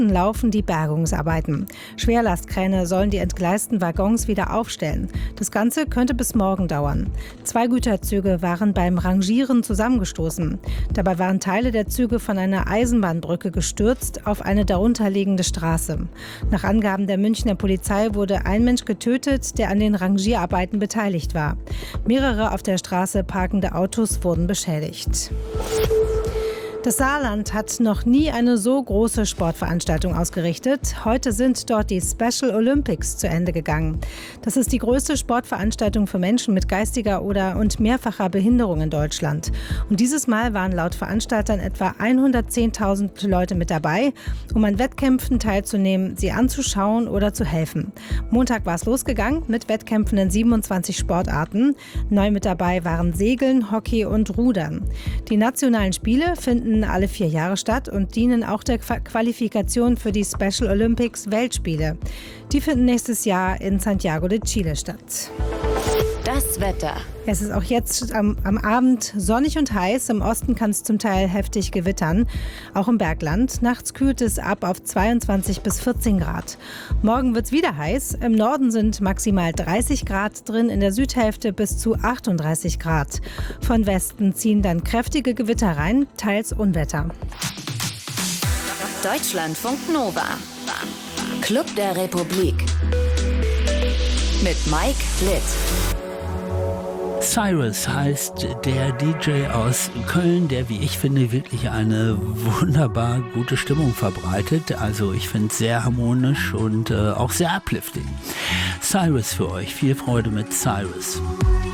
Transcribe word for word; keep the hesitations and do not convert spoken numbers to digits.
Stunden laufen die Bergungsarbeiten. Schwerlastkräne sollen die entgleisten Waggons wieder aufstellen. Das Ganze könnte bis morgen dauern. Zwei Güterzüge waren beim Rangieren zusammengestoßen. Dabei waren Teile der Züge von einer Eisenbahnbrücke gestürzt auf eine darunterliegende Straße. Nach Angaben der Münchner Polizei wurde ein Mensch getötet, der an den Rangierarbeiten beteiligt war. Mehrere auf der Straße parkende Autos wurden beschädigt. Das Saarland hat noch nie eine so große Sportveranstaltung ausgerichtet. Heute sind dort die Special Olympics zu Ende gegangen. Das ist die größte Sportveranstaltung für Menschen mit geistiger oder und mehrfacher Behinderung in Deutschland. Und dieses Mal waren laut Veranstaltern etwa hundertzehntausend Leute mit dabei, um an Wettkämpfen teilzunehmen, sie anzuschauen oder zu helfen. Montag war es losgegangen mit Wettkämpfen in siebenundzwanzig Sportarten. Neu mit dabei waren Segeln, Hockey und Rudern. Die nationalen Spiele finden alle vier Jahre statt und dienen auch der Qualifikation für die Special Olympics Weltspiele. Die finden nächstes Jahr in Santiago de Chile statt. Das Wetter. Es ist auch jetzt am, am Abend sonnig und heiß. Im Osten kann es zum Teil heftig gewittern, auch im Bergland. Nachts kühlt es ab auf zweiundzwanzig bis vierzehn Grad. Morgen wird es wieder heiß. Im Norden sind maximal dreißig Grad drin, in der Südhälfte bis zu achtunddreißig Grad. Von Westen ziehen dann kräftige Gewitter rein, teils Unwetter. Deutschlandfunk Nova. Club der Republik. Mit Mike Litt. Cyrus heißt der D J aus Köln, der, wie ich finde, wirklich eine wunderbar gute Stimmung verbreitet. Also ich finde es sehr harmonisch und äh, auch sehr uplifting. Cyrus für euch. Viel Freude mit Cyrus.